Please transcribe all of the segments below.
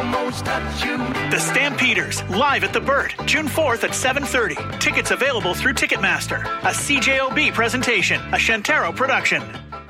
almost touch you. The Stampeders, live at the Burt, June 4th at 7:30. Tickets available through Ticketmaster. A CJOB presentation, a Shantaro production.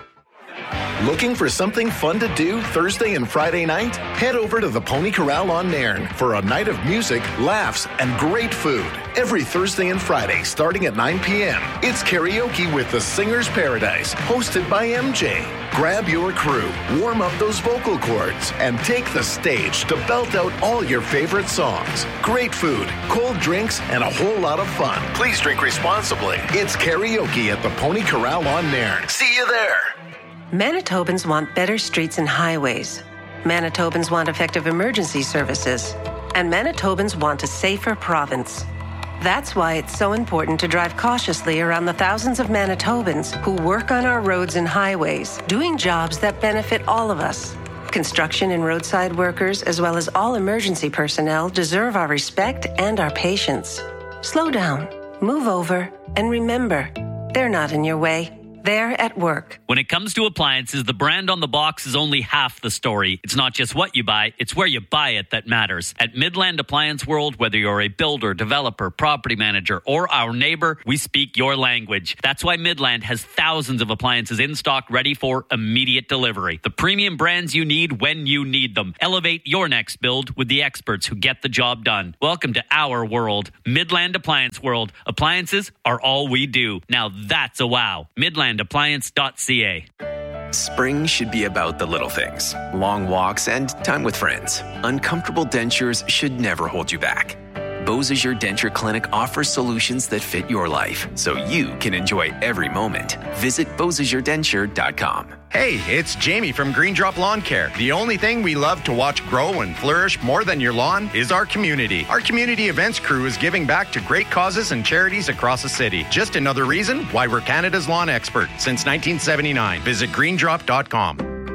Looking for something fun to do Thursday and Friday night? Head over to the Pony Corral on Nairn for a night of music, laughs, and great food. Every Thursday and Friday starting at 9 p.m. It's karaoke with the Singer's Paradise, hosted by MJ. Grab your crew, warm up those vocal cords, and take the stage to belt out all your favorite songs. Great food, cold drinks, and a whole lot of fun. Please drink responsibly. It's karaoke at the Pony Corral on Nairn. See you there. Manitobans want better streets and highways. Manitobans want effective emergency services. And Manitobans want a safer province. That's why it's so important to drive cautiously around the thousands of Manitobans who work on our roads and highways, doing jobs that benefit all of us. Construction and roadside workers, as well as all emergency personnel, deserve our respect and our patience. Slow down, move over, and remember, they're not in your way. They're at work. When it comes to appliances, the brand on the box is only half the story. It's not just what you buy, it's where you buy it that matters. At Midland Appliance World, whether you're a builder, developer, property manager, or our neighbor, we speak your language. That's why Midland has thousands of appliances in stock ready for immediate delivery. The premium brands you need when you need them. Elevate your next build with the experts who get the job done. Welcome to our world, Midland Appliance World. Appliances are all we do. Now that's a wow. MidlandAppliance.ca. Spring should be about the little things. Long walks and time with friends. Uncomfortable dentures should never hold you back. Beausejour Denture Clinic offers solutions that fit your life, so you can enjoy every moment. Visit BeausejourDenture.com. Hey, it's Jamie from Green Drop Lawn Care. The only thing we love to watch grow and flourish more than your lawn is our community. Our community events crew is giving back to great causes and charities across the city. Just another reason why we're Canada's lawn expert since 1979. Visit greendrop.com.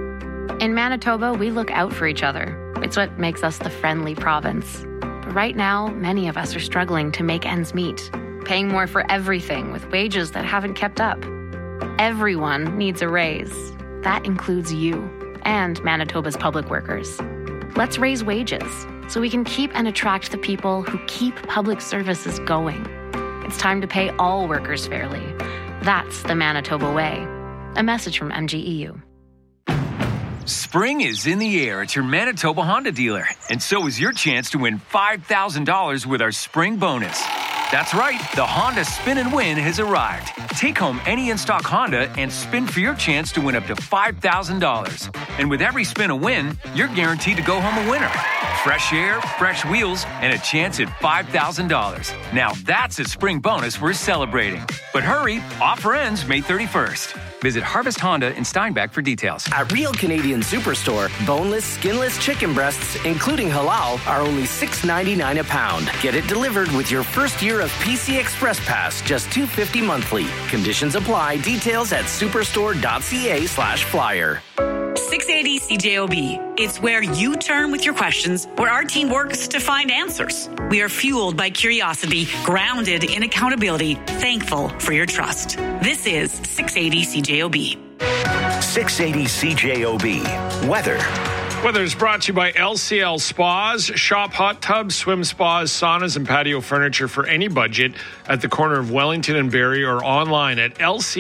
In Manitoba, we look out for each other. It's what makes us the friendly province. But right now, many of us are struggling to make ends meet, paying more for everything with wages that haven't kept up. Everyone needs a raise. That includes you and Manitoba's public workers. Let's raise wages so we can keep and attract the people who keep public services going. It's time to pay all workers fairly. That's the Manitoba way. A message from MGEU. Spring is in the air at your Manitoba Honda dealer, and so is your chance to win $5,000 with our spring bonus. That's right, the Honda Spin and Win has arrived. Take home any in-stock Honda and spin for your chance to win up to $5,000. And with every spin a win, you're guaranteed to go home a winner. Fresh air, fresh wheels, and a chance at $5,000. Now that's a spring bonus we're celebrating. But hurry, offer ends May 31st. Visit Harvest Honda in Steinbach for details. At Real Canadian Superstore, boneless, skinless chicken breasts, including halal, are only $6.99 a pound. Get it delivered with your first year of PC Express Pass, just $2.50 monthly. Conditions apply. Details at superstore.ca/flyer. 680 CJOB. It's where you turn with your questions, where our team works to find answers. We are fueled by curiosity, grounded in accountability, thankful for your trust. This is 680 CJOB. 680 CJOB. Weather. Weather is brought to you by LCL Spas. Shop hot tubs, swim spas, saunas, and patio furniture for any budget at the corner of Wellington and Barrie or online at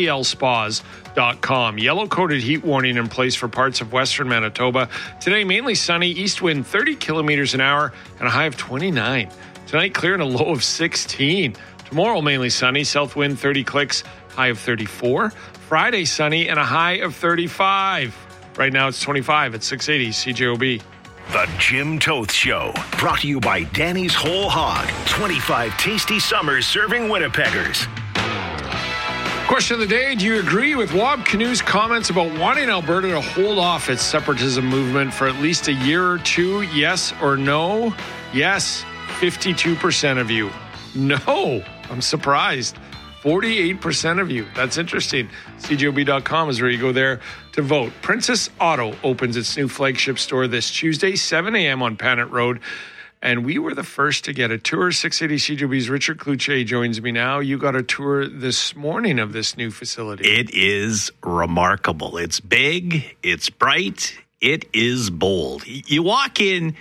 lclspas.com. Yellow-coated heat warning in place for parts of western Manitoba. Today, mainly sunny, east wind 30 kilometers an hour and a high of 29. Tonight, clear and a low of 16. Tomorrow, mainly sunny, south wind 30 clicks, high of 34. Friday, sunny and a high of 35. Right now, it's 25 at 680 CJOB. The Jim Toth Show, brought to you by Danny's Whole Hog. 25 tasty summers serving Winnipeggers. Question of the day, do you agree with Wab Kinu's comments about wanting Alberta to hold off its separatism movement for at least a year or two? Yes or no? Yes, 52% of you. No, I'm surprised. 48% of you. That's interesting. CJOB.com is where you go there to vote. Princess Auto opens its new flagship store this Tuesday, 7 a.m. on Panet Road. And we were the first to get a tour. 680 CJOB's Richard Cloutier joins me now. You got a tour this morning of this new facility. It is remarkable. It's big. It's bright. It is bold. You walk in,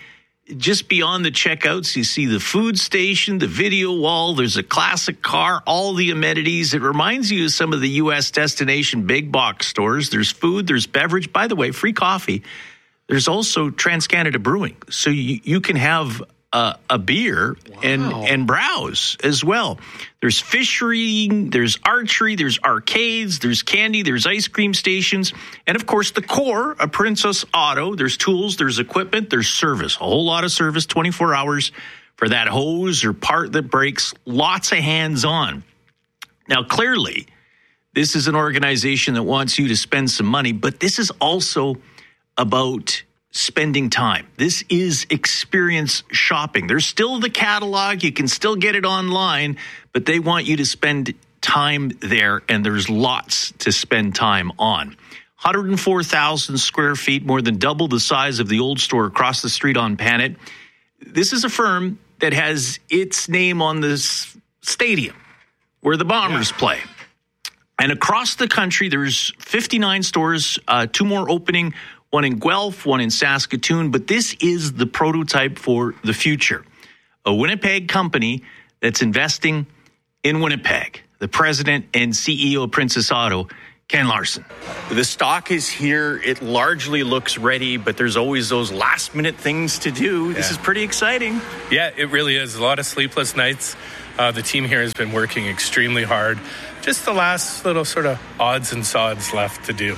just beyond the checkouts, you see the food station, the video wall. There's a classic car, all the amenities. It reminds you of some of the U.S. destination big box stores. There's food, there's beverage. By the way, free coffee. There's also TransCanada Brewing. So you can have a beer and browse as well. There's fishing, there's archery, there's arcades, there's candy, there's ice cream stations, and of course the core of Princess Auto. There's tools, there's equipment, there's service, a whole lot of service, 24 hours for that hose or part that breaks, lots of hands-on. Now, clearly, this is an organization that wants you to spend some money, but this is also about spending time. This is experience shopping. There's still the catalog. You can still get it online, but they want you to spend time there, and there's lots to spend time on. 104,000 square feet, more than double the size of the old store across the street on Panet. This is a firm that has its name on this stadium where the Bombers play. And across the country, there's 59 stores, 2 more opening, one in Guelph, one in Saskatoon, but this is the prototype for the future. A Winnipeg company that's investing in Winnipeg. The president and CEO of Princess Auto, Ken Larson. The stock is here. It largely looks ready, but there's always those last-minute things to do. This is pretty exciting. Yeah, it really is. A lot of sleepless nights. The team here has been working extremely hard. Just the last little sort of odds and sods left to do.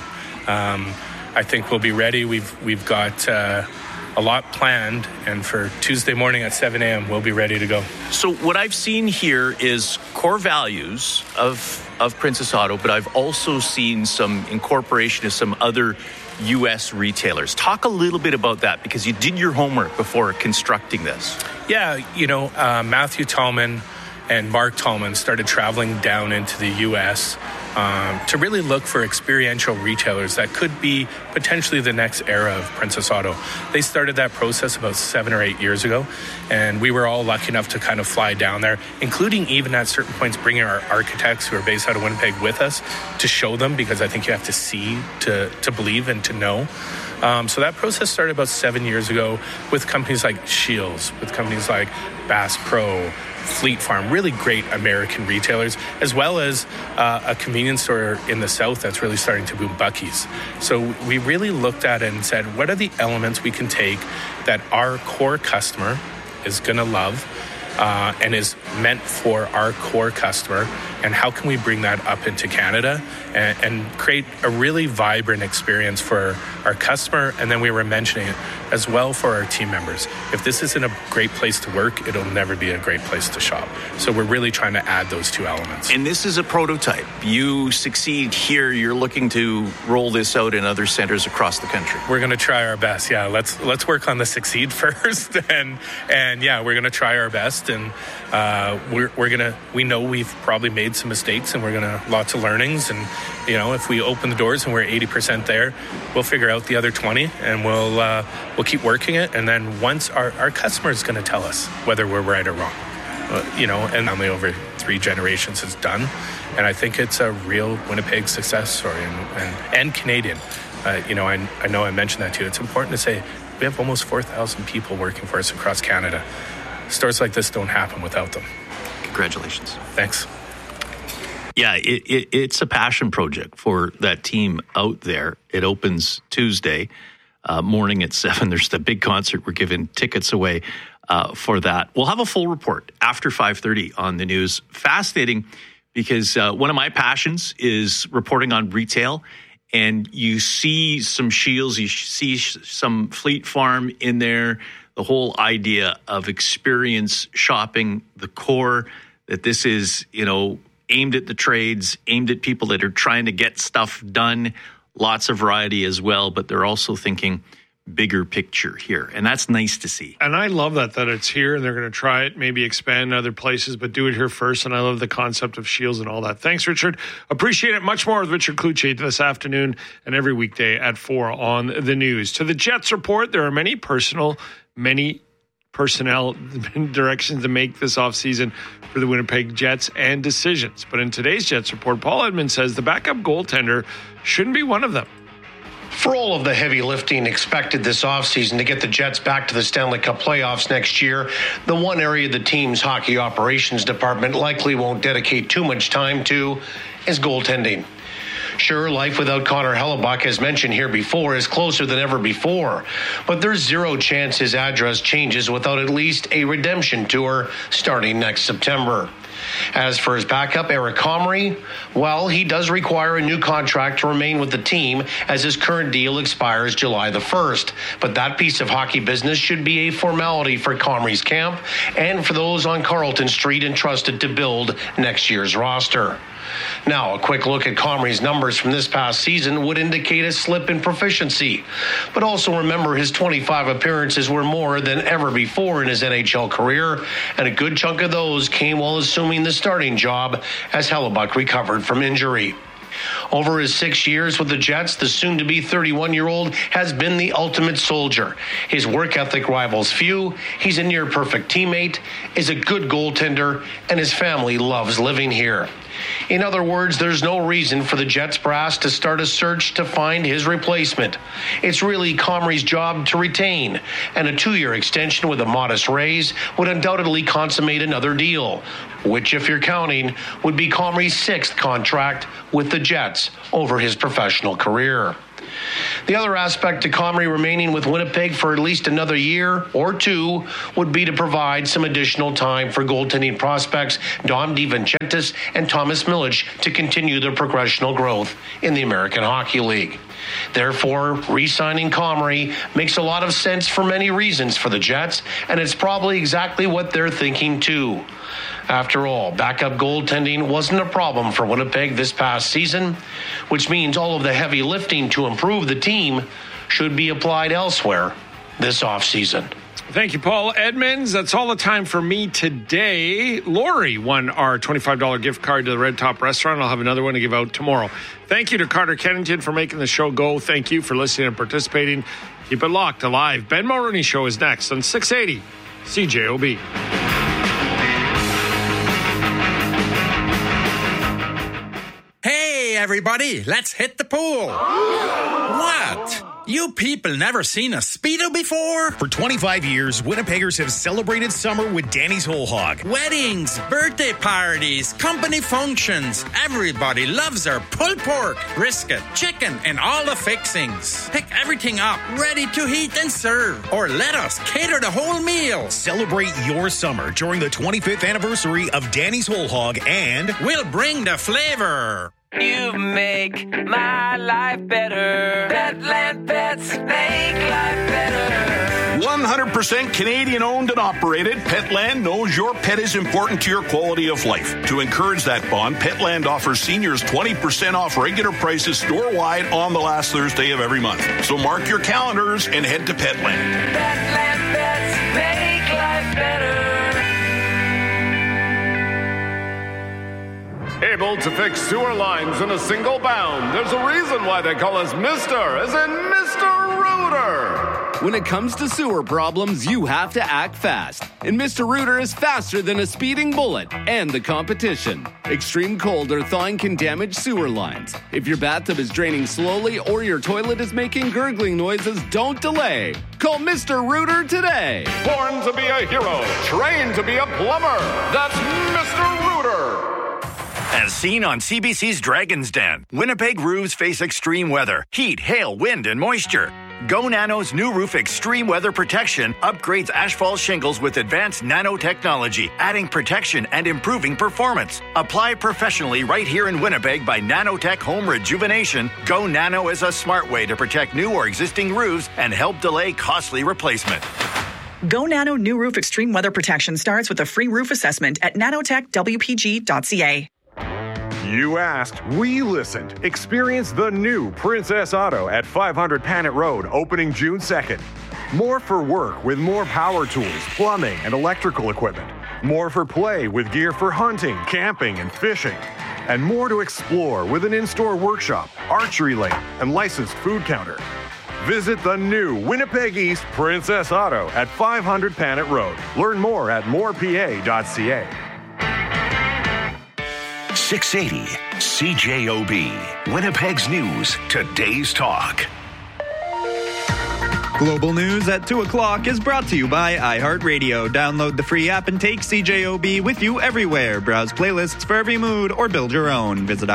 I think we'll be ready. We've got a lot planned, and for Tuesday morning at 7 a.m., we'll be ready to go. So what I've seen here is core values of Princess Auto, but I've also seen some incorporation of some other U.S. retailers. Talk a little bit about that, because you did your homework before constructing this. Yeah, Matthew Tallman and Mark Tallman started traveling down into the U.S. To really look for experiential retailers that could be potentially the next era of Princess Auto. They started that process about 7 or 8 years ago, and we were all lucky enough to kind of fly down there, including even at certain points bringing our architects who are based out of Winnipeg with us to show them, because I think you have to see to believe and to know. So that process started about 7 years ago with companies like Shields, with companies like Bass Pro, Fleet Farm, really great American retailers, as well as a convenience store in the South that's really starting to boom, Buc-ee's. So we really looked at it and said, what are the elements we can take that our core customer is going to love and is meant for our core customer, and how can we bring that up into Canada and create a really vibrant experience for our customer, and then we were mentioning it as well for our team members. If this isn't a great place to work, it'll never be a great place to shop. So we're really trying to add those 2 elements. And this is a prototype. You succeed here, you're looking to roll this out in other centers across the country. We're going to try our best. Yeah, let's work on the succeed first, and yeah, we're going to try our best, and we know we've probably made some mistakes, and we're going to lots of learnings, and if we open the doors and we're 80% there, we'll figure out the other 20, and we'll keep working it, and then once our customer is going to tell us whether we're right or wrong, and only over 3 generations is done, and I think it's a real Winnipeg success story and Canadian. I know I mentioned that too. It's important to say we have almost 4,000 people working for us across Canada. Stores like this don't happen without them. Congratulations. Thanks. Yeah, it's a passion project for that team out there. It opens Tuesday morning at 7. There's the big concert. We're giving tickets away for that. We'll have a full report after 5:30 on the news. Fascinating, because one of my passions is reporting on retail. And you see some Shields, you see some Fleet Farm in there. The whole idea of experience shopping, the core, that this is, aimed at the trades, aimed at people that are trying to get stuff done. Lots of variety as well, but they're also thinking bigger picture here. And that's nice to see. And I love that it's here, and they're going to try it, maybe expand in other places, but do it here first. And I love the concept of Shields and all that. Thanks, Richard. Appreciate it. Much more with Richard Kluche this afternoon and every weekday at 4 on the news. To the Jets report, there are many personnel directions to make this offseason for the Winnipeg Jets and decisions. But in today's Jets report, Paul Edmonds says the backup goaltender shouldn't be one of them. For all of the heavy lifting expected this offseason to get the Jets back to the Stanley Cup playoffs next year, the one area the team's hockey operations department likely won't dedicate too much time to is goaltending. Sure, life without Connor Hellebuyck, as mentioned here before, is closer than ever before, but there's zero chance his address changes without at least a redemption tour starting next September. As for his backup, Eric Comrie, well, he does require a new contract to remain with the team as his current deal expires July the 1st. But that piece of hockey business should be a formality for Comrie's camp and for those on Carlton Street entrusted to build next year's roster. Now, a quick look at Comrie's numbers from this past season would indicate a slip in proficiency. But also remember his 25 appearances were more than ever before in his NHL career, and a good chunk of those came while assuming the starting job as Hellebuyck recovered from injury. Over his 6 years with the Jets, the soon-to-be 31-year-old has been the ultimate soldier. His work ethic rivals few, he's a near-perfect teammate, is a good goaltender, and his family loves living here. In other words, there's no reason for the Jets brass to start a search to find his replacement. It's really Comrie's job to retain, and a 2-year extension with a modest raise would undoubtedly consummate another deal, which, if you're counting, would be Comrie's 6th contract with the Jets over his professional career. The other aspect to Comrie remaining with Winnipeg for at least another year or two would be to provide some additional time for goaltending prospects Dom DiVincentis and Thomas Milic to continue their progressional growth in the American Hockey League. Therefore, re-signing Comrie makes a lot of sense for many reasons for the Jets, and it's probably exactly what they're thinking too. After all, backup goaltending wasn't a problem for Winnipeg this past season, which means all of the heavy lifting to improve the team should be applied elsewhere this offseason. Thank you, Paul Edmonds. That's all the time for me today. Lori won our $25 gift card to the Red Top Restaurant. I'll have another one to give out tomorrow. Thank you to Carter Kennington for making the show go. Thank you for listening and participating. Keep it locked. Alive. Ben Mulroney Show is next on 680 CJOB. Hey, everybody, let's hit the pool. What? You people never seen a Speedo before? For 25 years, Winnipeggers have celebrated summer with Danny's Whole Hog. Weddings, birthday parties, company functions. Everybody loves our pulled pork, brisket, chicken, and all the fixings. Pick everything up, ready to heat and serve. Or let us cater the whole meal. Celebrate your summer during the 25th anniversary of Danny's Whole Hog, and we'll bring the flavor. You make my life better. Petland Pets make life better. 100% Canadian owned and operated, Petland knows your pet is important to your quality of life. To encourage that bond, Petland offers seniors 20% off regular prices store-wide on the last Thursday of every month. So mark your calendars and head to Petland. Petland Pets make life better. Able to fix sewer lines in a single bound. There's a reason why they call us Mr. as in Mr. Rooter. When it comes to sewer problems, you have to act fast. And Mr. Rooter is faster than a speeding bullet and the competition. Extreme cold or thawing can damage sewer lines. If your bathtub is draining slowly or your toilet is making gurgling noises, don't delay. Call Mr. Rooter today. Born to be a hero, trained to be a plumber. That's Mr. Rooter. As seen on CBC's Dragon's Den, Winnipeg roofs face extreme weather, heat, hail, wind, and moisture. Go Nano's new roof extreme weather protection upgrades asphalt shingles with advanced nanotechnology, adding protection and improving performance. Apply professionally right here in Winnipeg by Nanotech Home Rejuvenation. Go Nano is a smart way to protect new or existing roofs and help delay costly replacement. Go Nano new roof extreme weather protection starts with a free roof assessment at nanotechwpg.ca. You asked, we listened. Experience the new Princess Auto at 500 Panet Road, opening June 2nd. More for work with more power tools, plumbing, and electrical equipment. More for play with gear for hunting, camping, and fishing. And more to explore with an in-store workshop, archery lane, and licensed food counter. Visit the new Winnipeg East Princess Auto at 500 Panet Road. Learn more at morepa.ca. 680 CJOB, Winnipeg's news, today's talk. Global News at 2 o'clock is brought to you by iHeartRadio. Download the free app and take CJOB with you everywhere. Browse playlists for every mood or build your own. Visit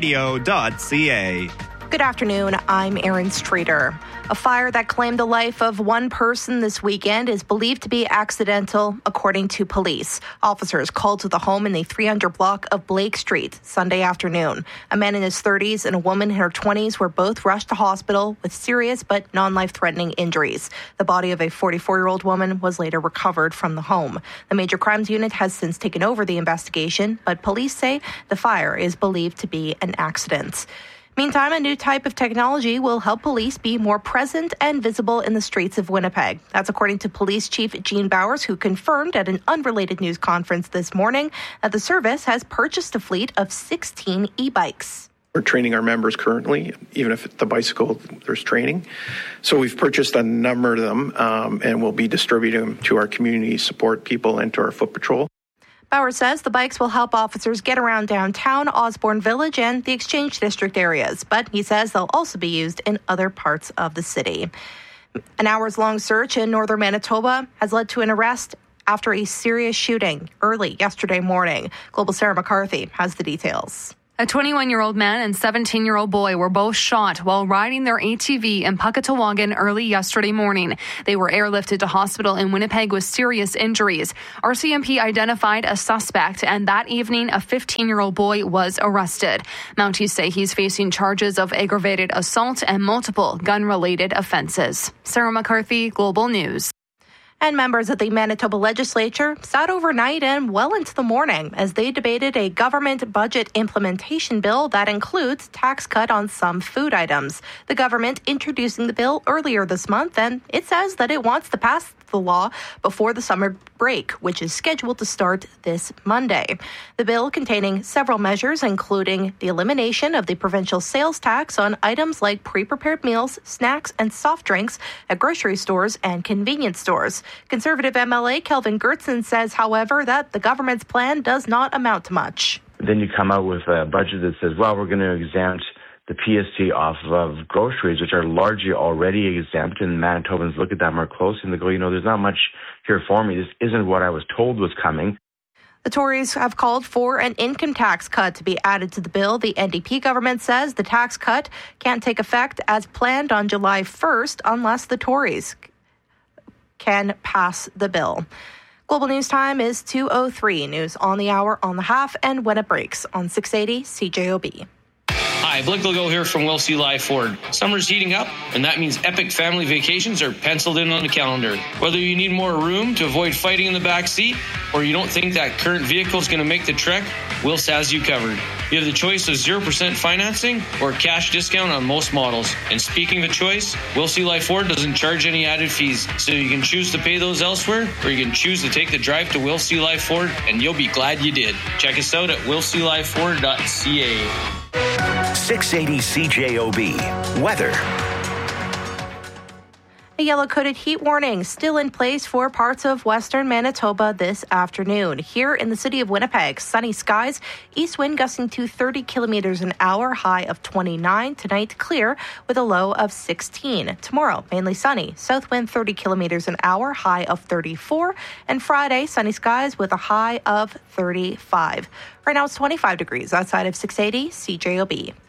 iHeartRadio.ca. Good afternoon. I'm Erin Streeter. A fire that claimed the life of one person this weekend is believed to be accidental, according to police. Officers called to the home in the 300 block of Blake Street Sunday afternoon. A man in his 30s and a woman in her 20s were both rushed to hospital with serious but non-life-threatening injuries. The body of a 44-year-old woman was later recovered from the home. The Major Crimes Unit has since taken over the investigation, but police say the fire is believed to be an accident. Meantime, a new type of technology will help police be more present and visible in the streets of Winnipeg. That's according to Police Chief Gene Bowers, who confirmed at an unrelated news conference this morning that the service has purchased a fleet of 16 e-bikes. We're training our members currently, even if the bicycle, there's training. So we've purchased a number of them, and we'll be distributing them to our community support people and to our foot patrol. Bauer says the bikes will help officers get around downtown, Osborne Village, and the Exchange District areas, but he says they'll also be used in other parts of the city. An hours-long search in northern Manitoba has led to an arrest after a serious shooting early yesterday morning. Global Sarah McCarthy has the details. A 21-year-old man and 17-year-old boy were both shot while riding their ATV in Puckatawagan early yesterday morning. They were airlifted to hospital in Winnipeg with serious injuries. RCMP identified a suspect, and that evening, a 15-year-old boy was arrested. Mounties say he's facing charges of aggravated assault and multiple gun-related offenses. Sarah McCarthy, Global News. And members of the Manitoba legislature sat overnight and well into the morning as they debated a government budget implementation bill that includes tax cut on some food items. The government introducing the bill earlier this month, and it says that it wants to pass the law before the summer break, which is scheduled to start this Monday. The bill containing several measures, including the elimination of the provincial sales tax on items like pre-prepared meals, snacks, and soft drinks at grocery stores and convenience stores. Conservative MLA Kelvin Gertsen says, however, that the government's plan does not amount to much. Then you come out with a budget that says, well, we're going to exempt the PST off of groceries, which are largely already exempt, and Manitobans look at that more closely and they go, there's not much here for me. This isn't what I was told was coming. The Tories have called for an income tax cut to be added to the bill. The NDP government says the tax cut can't take effect as planned on July 1st unless the Tories can pass the bill. Global News Time is 2:03. News on the hour, on the half, and when it breaks on 680 CJOB. Hi, Blake Legault here from Will C. Live Ford. Summer's heating up, and that means epic family vacations are penciled in on the calendar. Whether you need more room to avoid fighting in the back seat, or you don't think that current vehicle is going to make the trek, Wills has you covered. You have the choice of 0% financing or cash discount on most models. And speaking of choice, Will C. Live Ford doesn't charge any added fees, so you can choose to pay those elsewhere, or you can choose to take the drive to Will C. Live Ford, and you'll be glad you did. Check us out at willclifeford.ca. 680 CJOB. Weather. A yellow-coded heat warning still in place for parts of western Manitoba this afternoon. Here in the city of Winnipeg, sunny skies, east wind gusting to 30 kilometers an hour, high of 29. Tonight, clear with a low of 16. Tomorrow, mainly sunny, south wind 30 kilometers an hour, high of 34. And Friday, sunny skies with a high of 35. Right now, it's 25 degrees outside of 680 CJOB.